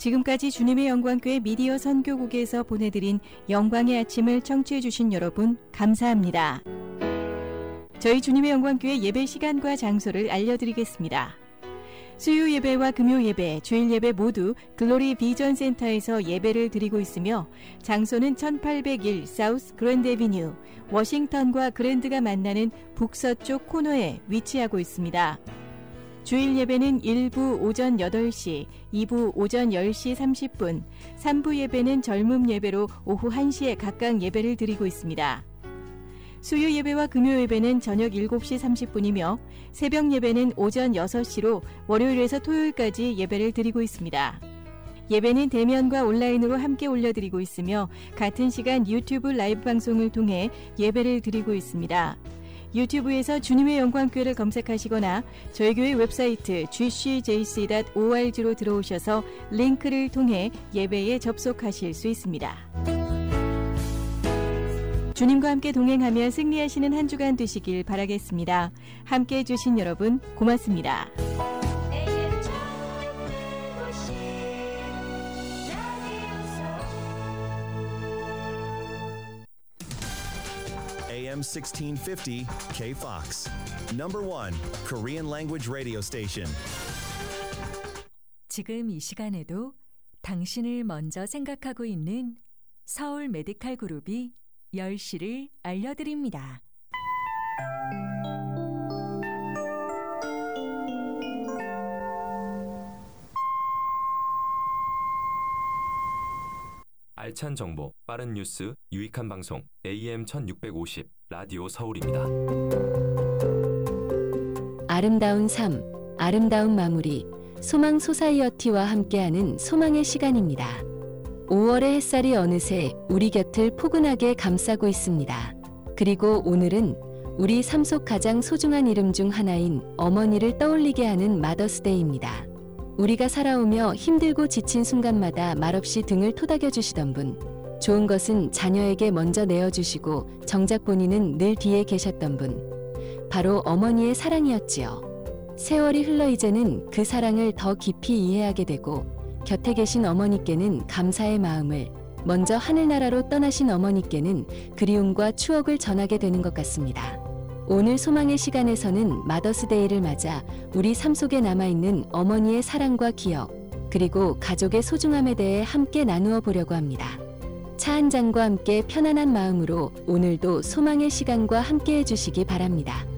지금까지 주님의 영광교회 미디어 선교국에서 보내드린 영광의 아침을 청취해 주신 여러분 감사합니다. 저희 주님의 영광교회 예배 시간과 장소를 알려드리겠습니다. 수요 예배와 금요 예배, 주일 예배 모두 글로리 비전 센터에서 예배를 드리고 있으며 장소는 1801 사우스 그랜드 애비뉴, 워싱턴과 그랜드가 만나는 북서쪽 코너에 위치하고 있습니다. 주일 예배는 1부 오전 8시, 2부 오전 10시 30분, 3부 예배는 젊음 예배로 오후 1시에 각각 예배를 드리고 있습니다. 수요 예배와 금요 예배는 저녁 7시 30분이며 새벽 예배는 오전 6시로 월요일에서 토요일까지 예배를 드리고 있습니다. 예배는 대면과 온라인으로 함께 올려드리고 있으며 같은 시간 유튜브 라이브 방송을 통해 예배를 드리고 있습니다. 유튜브에서 주님의 영광교회를 검색하시거나 저희 교회 웹사이트 gcjc.org로 들어오셔서 링크를 통해 예배에 접속하실 수 있습니다. 주님과 함께 동행하며 승리하시는 한 주간 되시길 바라겠습니다. 함께해 주신 여러분 고맙습니다. AM 1650 KFOX. Number 1 Korean language radio station. 지금 이 시간에도 당신을 먼저 생각하고 있는 서울 메디칼 그룹이 10시를 알려드립니다. 알찬 정보, 빠른 뉴스, 유익한 방송 AM 1650 라디오 서울입니다. 아름다운 삶, 아름다운 마무리, 소망 소사이어티와 함께하는 소망의 시간입니다. 5월의 햇살이 어느새 우리 곁을 포근하게 감싸고 있습니다. 그리고 오늘은 우리 삶 속 가장 소중한 이름 중 하나인 어머니를 떠올리게 하는 마더스데이입니다. 우리가 살아오며 힘들고 지친 순간마다 말없이 등을 토닥여 주시던 분, 좋은 것은 자녀에게 먼저 내어주시고 정작 본인은 늘 뒤에 계셨던 분, 바로 어머니의 사랑이었지요. 세월이 흘러 이제는 그 사랑을 더 깊이 이해하게 되고 곁에 계신 어머니께는 감사의 마음을, 먼저 하늘나라로 떠나신 어머니께는 그리움과 추억을 전하게 되는 것 같습니다. 오늘 소망의 시간에서는 마더스데이를 맞아 우리 삶 속에 남아있는 어머니의 사랑과 기억, 그리고 가족의 소중함에 대해 함께 나누어 보려고 합니다. 차 한 잔과 함께 편안한 마음으로 오늘도 소망의 시간과 함께 해주시기 바랍니다.